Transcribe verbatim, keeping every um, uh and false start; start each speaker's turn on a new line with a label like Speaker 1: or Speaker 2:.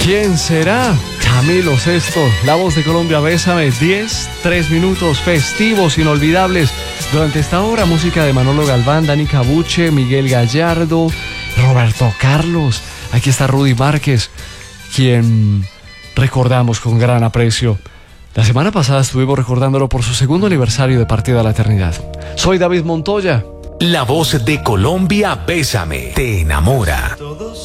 Speaker 1: ¿Quién será? Camilo Sesto, la voz de Colombia, Bésame. Diez, tres minutos festivos, inolvidables. Durante esta hora, música de Manolo Galván, Dani Cabuche, Miguel Gallardo, Roberto Carlos. Aquí está Rudy Márquez, quien recordamos con gran aprecio. La semana pasada estuvimos recordándolo por su segundo aniversario de partida a la eternidad. Soy David Montoya.
Speaker 2: La voz de Colombia, Bésame, te enamora.